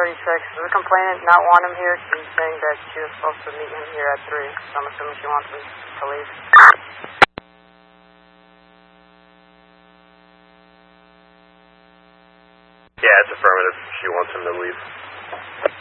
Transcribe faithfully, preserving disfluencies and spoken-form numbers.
forty-six. Does the complainant not want him here? She's saying that she was supposed to meet him here at three, so I'm assuming she wants him to leave. Yeah, it's affirmative. She wants him to leave.